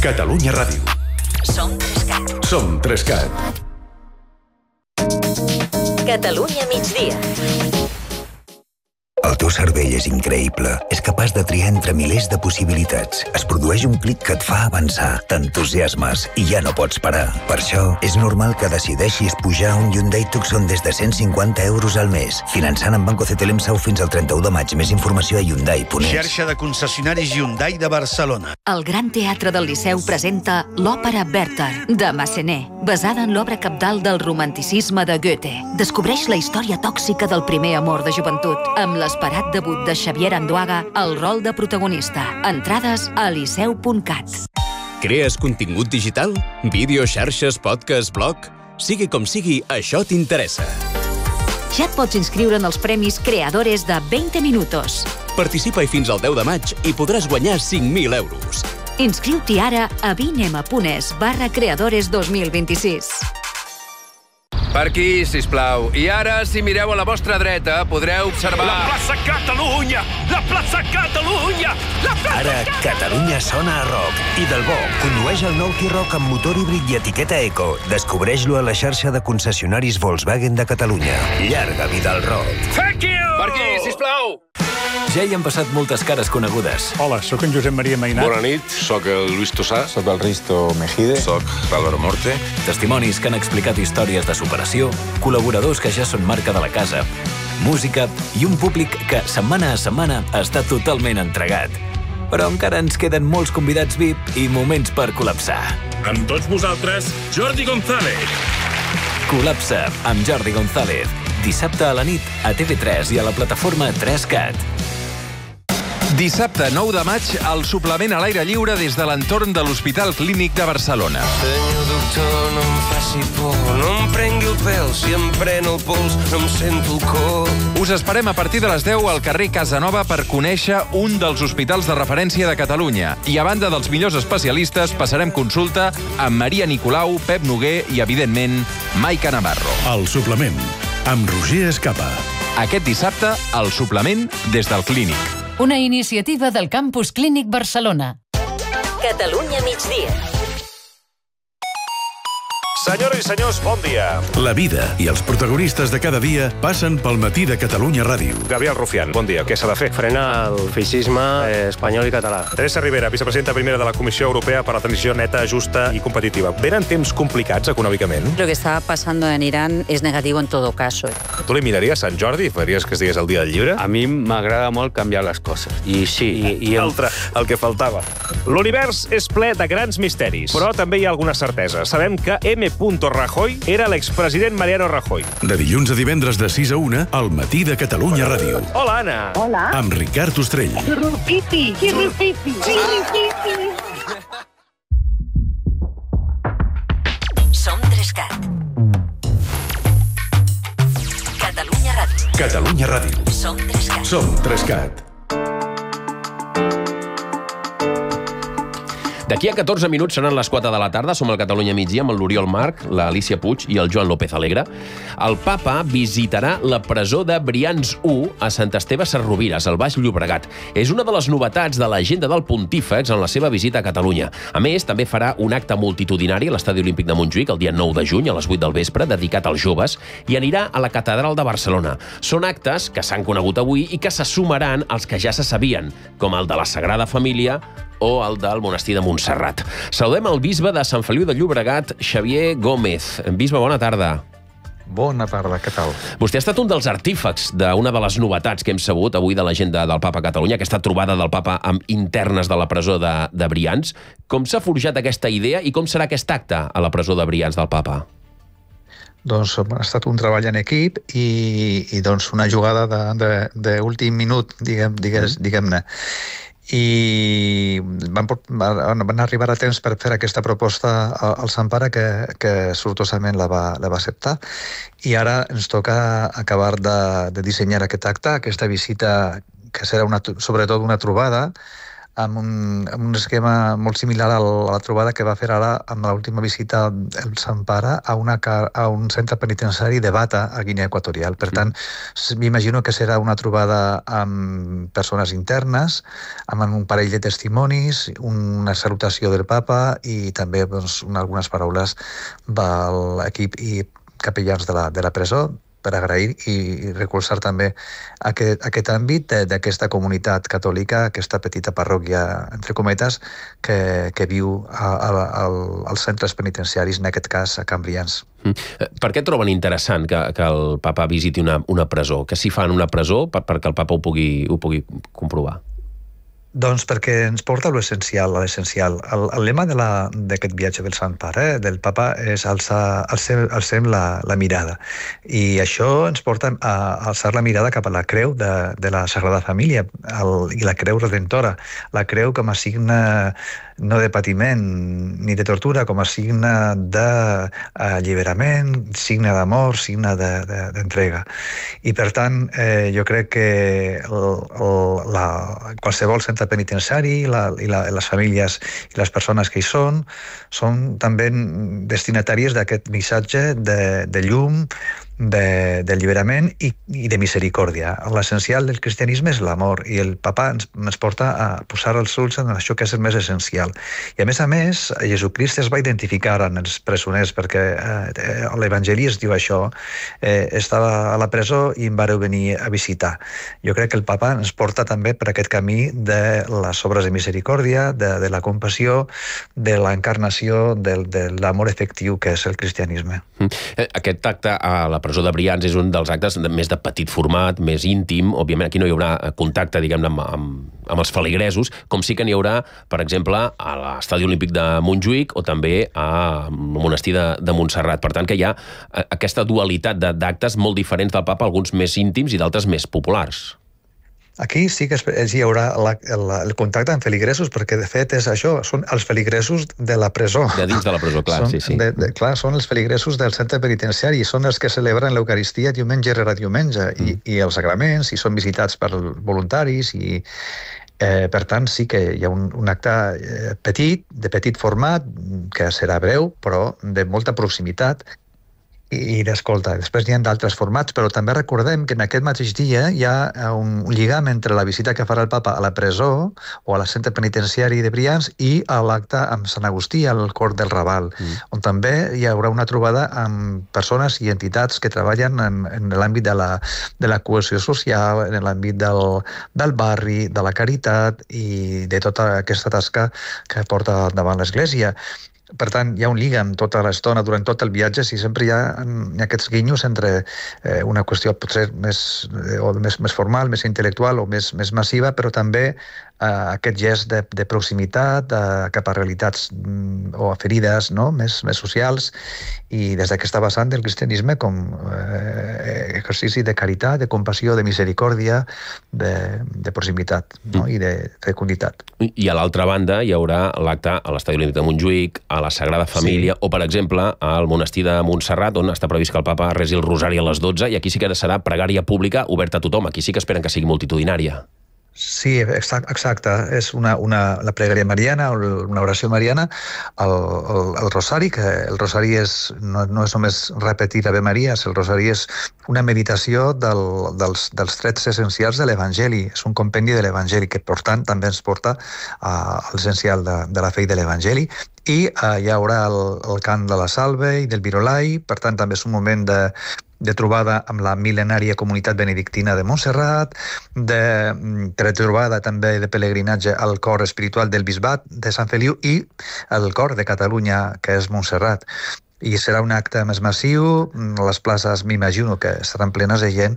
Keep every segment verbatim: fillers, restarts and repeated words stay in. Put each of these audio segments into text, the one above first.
Catalunya Ràdio. Som Trescat. Som Trescat. Catalunya migdia. El teu cervell és increïble. És capaç de triar entre milers de possibilitats. Es produeix un clic que et fa avançar, t'entusiasmes i ja no pots parar. Per això, és normal que decideixis pujar un Hyundai Tucson des de cent cinquanta euros al mes. Finançant amb Banco C T L M S A U fins al trenta-u de maig. Més informació a hyundai punt es. Xarxa de concessionaris Hyundai de Barcelona. El Gran Teatre del Liceu presenta l'òpera Werther, de Massenet, basada en l'obra cabdal del romanticisme de Goethe. Descobreix la història tòxica del primer amor de joventut, amb l'esperat debut de Xavier Anduaga al rol de protagonista. Entrades a liceu punt cat. Crees contingut digital? Vídeo, xarxes, podcast, blog? Sigui com sigui, això t'interessa. Ja et pots inscriure en els premis Creadores de veinte minutos. Participa-hi fins al deu de maig i podràs guanyar cinc mil euros. Inscriu-t'hi ara a vinema.es barra creadores dos mil vint-i-sis. Per aquí, sisplau. I ara, si mireu a la vostra dreta, podreu observar... La plaça Catalunya! La plaça Catalunya! La plaça Ara, Catalunya sona a rock. I del bo, condueix el nou T-Roc amb motor híbrid i etiqueta Eco. Descobreix-lo a la xarxa de concessionaris Volkswagen de Catalunya. Llarga vida al rock. Thank you! Per aquí, sisplau! Ja hi han passat moltes cares conegudes. Hola, sóc en Josep Maria Mainat. Bona nit, sóc el Luis Tossà. Sóc el Risto Mejide. Sóc l'Álvaro Morte. Testimonis que han explicat històries de superació, col·laboradors que ja són marca de la casa, música i un públic que, setmana a setmana, està totalment entregat. Però encara ens queden molts convidats V I P i moments per col·lapsar. Amb tots vosaltres, Jordi González. Col·lapsa amb Jordi González. Dissabte a la nit a T V tres i a la plataforma tres cat. Dissabte nou de maig, el suplement a l'aire lliure des de l'entorn de l'Hospital Clínic de Barcelona. Senyor doctor, no em faci por, no em prengui el pèl, si em pren el pols no em sento el cor. Us esperem a partir de les deu al carrer Casanova per conèixer un dels hospitals de referència de Catalunya. I a banda dels millors especialistes, passarem consulta amb Maria Nicolau, Pep Noguer i, evidentment, Maica Navarro. El suplement, amb Roger Escapa. Aquest dissabte, el suplement des del Clínic. Una iniciativa del Campus Clínic Barcelona. Catalunya migdia. Senyores i senyors, bon dia. La vida i els protagonistes de cada dia passen pel matí de Catalunya Ràdio. Gabriel Rufián, bon dia. Què s'ha de fer? Frenar el feixisme espanyol i català. Teresa Rivera, vicepresidenta primera de la Comissió Europea per a la Transició Neta, Justa y Competitiva. ¿Venen temps complicats econòmicament? Lo que está pasando en Irán es negativo en todo caso. Tu li miraries Sant Jordi i faries que estigués el dia del llibre? A mi m'agrada molt canviar les coses. I sí. I, i el... Altre, el que faltava. L'univers és ple de grans misteris, però també hi ha algunes certeses. Sabem que M. Rajoy era l'expresident Mariano Rajoy. De dilluns a divendres de sis a una, al matí de Catalunya Ràdio. Hola, Anna. Hola. Amb Ricard Ostrell. Xirripipi, xirripipi, xirripipi. Som Trescat. Catalunya Ràdio. Catalunya Ràdio. Som Trescat. Som Trescat. D'aquí a catorze minuts seran les quatre de la tarda. Som al Catalunya migdia amb l'Oriol Marc, l'Alícia Puig i el Joan López Alegre. El papa visitarà la presó de Brians u a Sant Esteve Sesrovires, al Baix Llobregat. És una de les novetats de l'agenda del Pontífex en la seva visita a Catalunya. A més, també farà un acte multitudinari a l'Estadi Olímpic de Montjuïc el dia nou de juny a les vuit del vespre, dedicat als joves, i anirà a la Catedral de Barcelona. Són actes que s'han conegut avui i que se sumaran als que ja se sabien, com el de la Sagrada Família o el del Monestir de Montserrat. Saludem el bisbe de Sant Feliu de Llobregat, Xavier Gómez. Bisbe, bona tarda. Bona tarda, què tal? Vostè ha estat un dels artífecs d'una de les novetats que hem sabut avui de l'agenda del Papa a Catalunya, aquesta trobada del Papa amb internes de la presó de, de Brians. Com s'ha forjat aquesta idea i com serà aquest acte a la presó de Brians del Papa? Doncs ha estat un treball en equip i, i doncs una jugada d'últim minut, diguem, diguem, diguem-ne. I van, van arribar a temps per fer aquesta proposta al Sant Pare que, que sortosament la va, la va acceptar, i ara ens toca acabar de, de dissenyar aquest acte, aquesta visita que serà una, sobretot una trobada amb un, amb un esquema molt similar a la trobada que va fer ara amb l'última visita el Sant Pare a, una, a un centre penitenciari de Bata, a Guinea Equatorial. Per tant, m'imagino que serà una trobada amb persones internes, amb un parell de testimonis, una salutació del papa i també doncs, algunes paraules de l'equip i capellans de la, de la presó, per agrair i recolzar també aquest, aquest àmbit d'aquesta comunitat catòlica, aquesta petita parròquia, entre cometes, que, que viu a, a, a, als centres penitenciaris, en aquest cas a Can Brians. Mm. Per què troben interessant que, que el papa visiti una, una presó? Que s'hi fa en una presó per, perquè el papa ho pugui, ho pugui comprovar? Doncs perquè ens porta a l'essencial, a l'essencial. El, el lema d'aquest viatge del Sant Pare, del papa, és alçar, alcem, alcem la, la mirada. I això ens porta a alçar la mirada cap a la creu de, de la Sagrada Família el, i la creu redentora. La creu com a signe no de patiment ni de tortura, com a signe d'alliberament, signe d'amor, signe d'entrega. I per tant, eh, jo crec que el, el, la, qualsevol centre penitenciari la, i la, les famílies i les persones que hi són són també destinatàries d'aquest missatge de, de llum, d'alliberament i, i de misericòrdia. L'essencial del cristianisme és l'amor i el papa ens, ens porta a posar els ulls en això que és el més essencial. I a més a més, Jesucrist es va identificar en els presoners perquè eh, l'Evangeli es diu això, eh, estava a la presó i em vareu venir a visitar. Jo crec que el papa ens porta també per aquest camí de les obres de misericòrdia, de, de la compassió, de l'encarnació de, de l'amor efectiu que és el cristianisme. Aquest acte a la presó de Brians és un dels actes més de petit format, més íntim. Òbviament, aquí no hi haurà contacte, diguem-ne, amb, amb, amb els feligresos, com sí que n'hi haurà, per exemple, a l'Estadi Olímpic de Montjuïc o també al monestir de, de Montserrat. Per tant, que hi ha aquesta dualitat d'actes molt diferents del papa, alguns més íntims i d'altres més populars. Aquí sí que hi haurà la, el, el contacte amb feligresos, perquè de fet és això, són els feligresos de la presó. De dins de la presó, clar, són, sí, sí. De, de, clar, són els feligresos del centre penitenciari, són els que celebren l'Eucaristia diumenge rere diumenge, mm. i, i els sagraments, i són visitats per voluntaris, i eh, per tant sí que hi ha un, un acte eh, petit, de petit format, que serà breu, però de molta proximitat, i d'escolta. Després hi ha d'altres formats, però també recordem que en aquest mateix dia hi ha un lligam entre la visita que farà el papa a la presó o a la centre penitenciari de Brians i a l'acte amb Sant Agustí, al cor del Raval, mm. on també hi haurà una trobada amb persones i entitats que treballen en, en l'àmbit de la, de la cohesió social, en l'àmbit del, del barri, de la caritat i de tota aquesta tasca que porta davant l'Església. Per tant, hi ha un lligam tota l'estona, durant tot el viatge, si sempre hi ha, hi ha aquests guinyos entre eh, una qüestió potser més, eh, o més, més formal, més intel·lectual o més, més massiva, però també eh, aquest gest de, de proximitat eh, cap a realitats mm, o a ferides, no? més, més socials, i des d'aquesta vessant del cristianisme com eh, exercici de caritat, de compassió, de misericòrdia, de, de proximitat, no? I de fecunditat. I a l'altra banda hi haurà l'acte a l'Estadi Olímpic de Montjuïc, a la Sagrada Família, sí. o, per exemple, al monestir de Montserrat, on està previst que el papa resi el rosari a les dotze, i aquí sí que serà pregària pública oberta a tothom. Aquí sí que esperen que sigui multitudinària. Sí, exacte. És una, una, la pregària mariana, una oració mariana, el, el, el rosari, que el rosari és, no, no és només repetir Ave Maria, el rosari és una meditació del, dels, dels trets essencials de l'Evangeli. És un compendi de l'Evangeli, que per tant també ens porta a, a l'essencial de, de la fe i de l'Evangeli. I eh, hi haurà el, el cant de la salve i del virolai, per tant també és un moment de de trobada amb la mil·lenària comunitat benedictina de Montserrat, de, de trobada també de pelegrinatge al cor espiritual del bisbat de Sant Feliu i el cor de Catalunya, que és Montserrat. I serà un acte més massiu, les places m'imagino que estaran plenes de gent,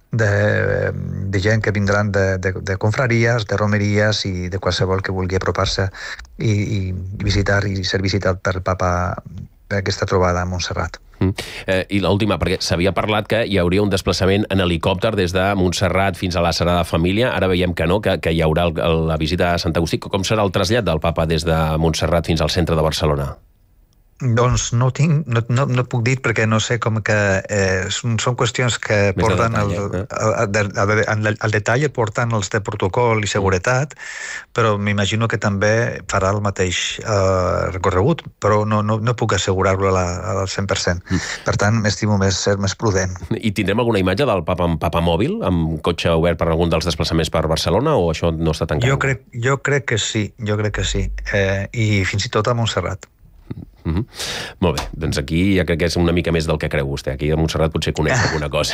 de, de gent que vindran de, de, de confraries, de romeries i de qualsevol que vulgui apropar-se i, i visitar i ser visitat pel papa aquesta trobada a Montserrat. Mm. Eh, I l'última, perquè s'havia parlat que hi hauria un desplaçament en helicòpter des de Montserrat fins a la Sagrada Família, ara veiem que no, que, que hi haurà el, la visita a Sant Agustí. Com serà el trasllat del papa des de Montserrat fins al centre de Barcelona? Doncs no tinc, no, no, no puc dir perquè no sé com que eh, són, són qüestions que Més porten detall, el, eh? el, el, el, el, el detall et porten els de protocol i seguretat, però m'imagino que també farà el mateix eh, recorregut, però no, no, no puc assegurar-ho al cent per cent. Per tant, m'estimo més ser més prudent. I tindrem alguna imatge del papa amb papa mòbil, amb cotxe obert per algun dels desplaçaments per Barcelona, o això no està tancat? Jo crec, jo crec que sí, jo crec que sí. Eh, I fins i tot a Montserrat. Mm -hmm. Molt bé, doncs aquí ja crec que és una mica més del que creu vostè. Aquí a Montserrat potser coneix alguna cosa.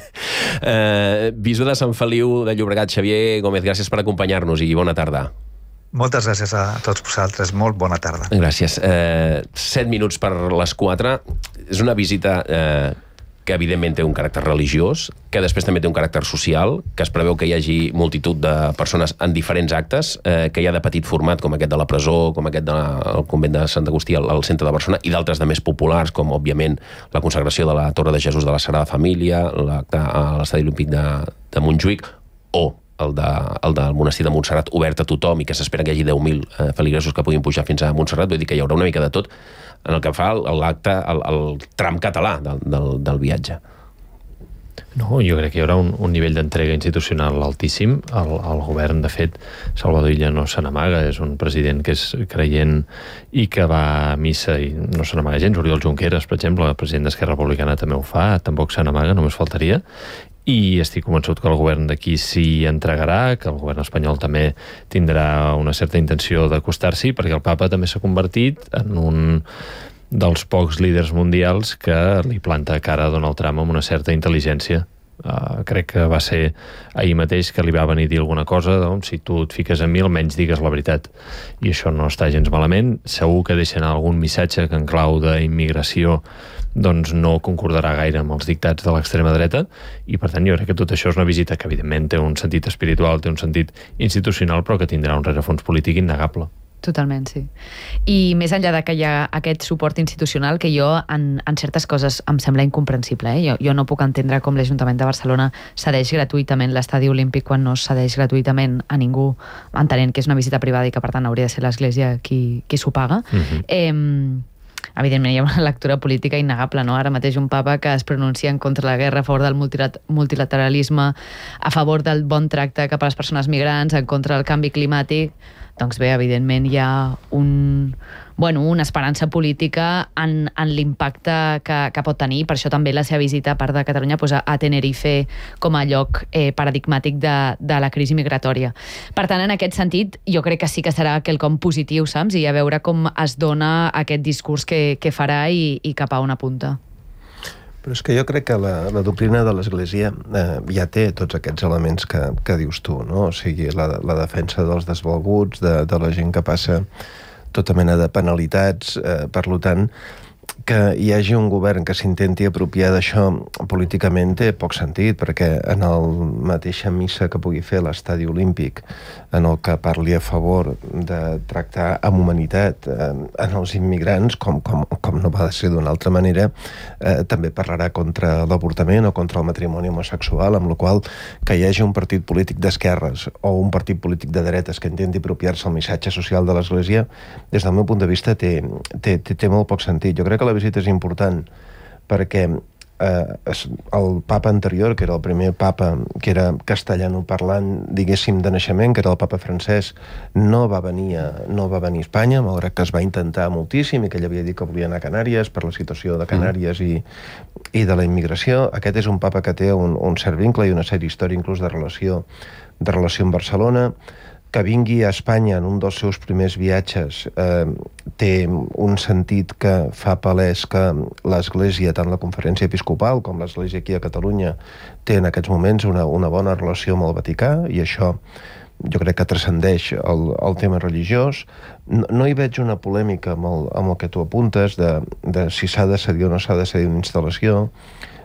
eh, Bisbe de Sant Feliu de Llobregat, Xavier Gómez, gràcies per acompanyar-nos i bona tarda. Moltes gràcies a tots vosaltres. Molt bona tarda. Gràcies. Eh, set minuts per les quatre. És una visita eh, que evidentment té un caràcter religiós, que després també té un caràcter social, que es preveu que hi hagi multitud de persones en diferents actes, eh, que hi ha de petit format, com aquest de la presó, com aquest del convent de Sant Agustí al, al centre de Barcelona, i d'altres de més populars, com, òbviament, la consagració de la Torre de Jesús de la Sagrada Família, l'acte a l'Estadi Olímpic de, de Montjuïc, o el, de, el del monestir de Montserrat, obert a tothom, i que s'espera que hi hagi deu mil eh, feligresos que puguin pujar fins a Montserrat. Vull dir que hi haurà una mica de tot en el que fa l'acte, el, el tram català del, del, del viatge. No, jo crec que hi haurà un, un nivell d'entrega institucional altíssim. El, el govern, de fet, Salvador Illa no se n'amaga, és un president que és creient i que va a missa i no se n'amaga gens. Oriol Junqueras, per exemple, el president d'Esquerra Republicana també ho fa, tampoc se n'amaga, només faltaria. I estic convençut que el govern d'aquí s'hi entregarà, que el govern espanyol també tindrà una certa intenció d'acostar-s'hi, perquè el papa també s'ha convertit en un dels pocs líders mundials que li planta cara a Donald Trump amb una certa intel·ligència. Uh, crec que va ser ahir mateix que li va venir a dir alguna cosa, doncs, si tu et fiques en mi, almenys digues la veritat. I això no està gens malament. Segur que deixen algun missatge que en clau d'immigració doncs no concordarà gaire amb els dictats de l'extrema dreta, i per tant jo crec que tot això és una visita que evidentment té un sentit espiritual, té un sentit institucional, però que tindrà un rerefons polític innegable. Totalment, sí. I més enllà de que hi ha aquest suport institucional, que jo en, en certes coses em sembla incomprensible, eh? jo, jo no puc entendre com l'Ajuntament de Barcelona cedeix gratuïtament l'Estadi Olímpic quan no cedeix gratuïtament a ningú, entenent que és una visita privada i que per tant hauria de ser l'Església qui, qui s'ho paga. Mm-hmm. eh, Evidentment hi ha una lectura política innegable, no? Ara mateix un papa que es pronuncia en contra de la guerra, a favor del multilateralisme, a favor del bon tracte cap a les persones migrants, en contra del canvi climàtic. Doncs bé, evidentment hi ha un, bueno, una esperança política en, en l'impacte que, que pot tenir. Per això també la seva visita a part de Catalunya pues, a, a Tenerife com a lloc eh, paradigmàtic de, de la crisi migratòria. Per tant, en aquest sentit, jo crec que sí que serà quelcom positiu, saps? I a veure com es dona aquest discurs que, que farà i, i cap a on apunta. Però és que jo crec que la, la doctrina de l'Església eh, ja té tots aquests elements que, que dius tu, no? O sigui, la, la defensa dels desvalguts, de, de la gent que passa tota mena de penalitats, eh, per tant, que hi hagi un govern que s'intenti apropiar d'això políticament té poc sentit, perquè en el mateixa missa que pugui fer l'Estadi Olímpic, en el que parli a favor de tractar amb humanitat eh, en els immigrants, com, com, com no va ser d'una altra manera, eh, també parlarà contra l'avortament o contra el matrimoni homosexual, amb la qual que hi hagi un partit polític d'esquerres o un partit polític de dretes que intenti apropiar-se el missatge social de l'Església, des del meu punt de vista té, té, té, té molt poc sentit. Jo crec que la visita és important perquè eh, el papa anterior, que era el primer papa que era castellano parlant, diguéssim, de naixement, que era el papa francès, no va venir a, no va venir a Espanya, malgrat que es va intentar moltíssim i que ell havia dit que volia anar a Canàries per la situació de Canàries mm. i, i de la immigració. Aquest és un papa que té un, un cert vincle i una sèrie història inclús de relació, de relació amb Barcelona. Que vingui a Espanya en un dels seus primers viatges eh, té un sentit que fa palès que l'Església, tant la Conferència Episcopal com l'Església aquí a Catalunya, té en aquests moments una, una bona relació amb el Vaticà, i això jo crec que transcendeix el, el tema religiós. No, no hi veig una polèmica amb el, amb el que tu apuntes de, de si s'ha de cedir o no s'ha de cedir una instal·lació.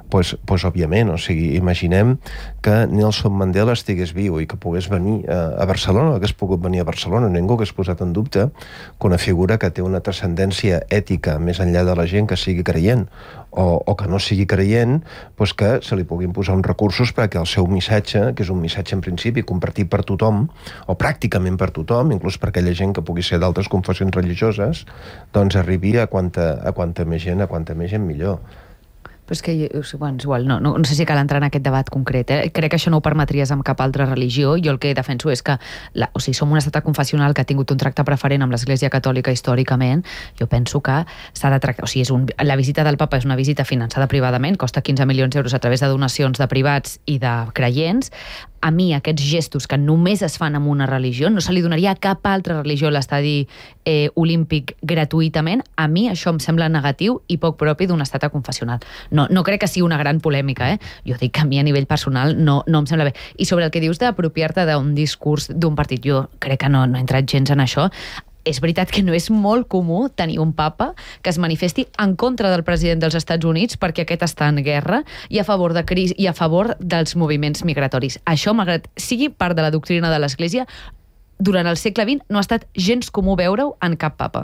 pues, pues, òbviament, o sigui, imaginem que Nelson Mandela estigués viu i que pogués venir a, a Barcelona, hagués pogut venir a Barcelona, ningú hagués posat en dubte que una figura que té una transcendència ètica més enllà de la gent que sigui creient o, o que no sigui creient, pues que se li puguin posar uns recursos perquè el seu missatge, que és un missatge en principi compartit per tothom, o pràcticament per tothom, inclús per aquella gent que pugui ser d'altres confessions religioses, doncs arribi a quanta, a quanta més gent, a quanta més gent millor. Però és que, bueno, és igual, no, no, no sé si cal entrar en aquest debat concret, eh? Crec que això no ho permetries amb cap altra religió. Jo el que defenso és que, la, o sigui, som un estat confessional que ha tingut un tracte preferent amb l'Església Catòlica històricament. Jo penso que s'ha de tractar, o sigui, és un, la visita del papa és una visita finançada privadament, costa quinze milions d'euros a través de donacions de privats i de creients. A mi aquests gestos que només es fan amb una religió, no se li donaria a cap altra religió l'estadi eh, olímpic gratuïtament, a mi això em sembla negatiu i poc propi d'un estat confessional. No, no crec que sigui una gran polèmica, eh? Jo dic que a mi a nivell personal no, no em sembla bé. I sobre el que dius d'apropiar-te d'un discurs d'un partit, jo crec que no, no he entrat gens en això. És veritat que no és molt comú tenir un papa que es manifesti en contra del president dels Estats Units perquè aquest està en guerra i a favor de crisi i a favor dels moviments migratoris. Això, malgrat sigui part de la doctrina de l'Església, durant el segle vint no ha estat gens comú veure-ho en cap papa.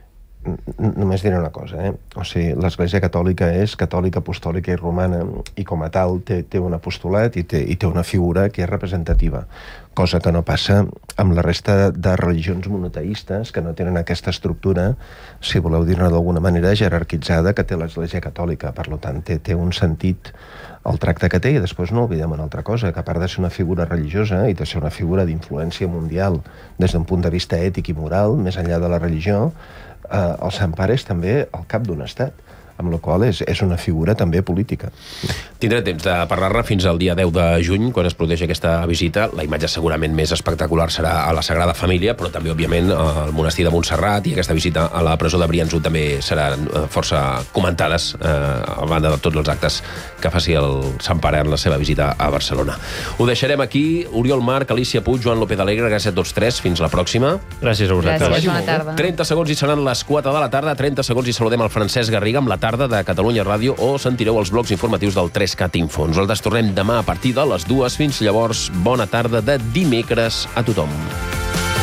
Només diré una cosa, eh? O sigui, l'Església Catòlica és catòlica, apostòlica i romana, i com a tal té, té un apostolat i té, i té una figura que és representativa, cosa que no passa amb la resta de religions monoteistes que no tenen aquesta estructura, si voleu dir-ne d'alguna manera, jerarquitzada que té l'Església Catòlica. Per tant, té, té un sentit el tracte que té, i després no oblidem una altra cosa, que a part de ser una figura religiosa i de ser una figura d'influència mundial des d'un punt de vista ètic i moral, més enllà de la religió, eh, el Sant Pare és també el cap d'un estat, amb la qual és, és una figura també política. Tindré temps de parlar-ne fins al dia deu de juny, quan es produeix aquesta visita. La imatge segurament més espectacular serà a la Sagrada Família, però també, òbviament, al monestir de Montserrat, i aquesta visita a la presó de Brians també seran força comentades, eh, a banda de tots els actes que faci el Sant Pare en la seva visita a Barcelona. Ho deixarem aquí. Oriol Marc, Alicia Puig, Joan López Alegre, gràcies a tots tres. Fins la pròxima. Gràcies a vosaltres. Gràcies, bona tarda. trenta segons i seran les quatre de la tarda. trenta segons i saludem el Francesc Garriga amb la tarda de Catalunya Ràdio, o sentireu els blocs informatius del tres cat Info. Nosaltres tornem demà a partir de les dues. Fins llavors, bona tarda de dimecres a tothom.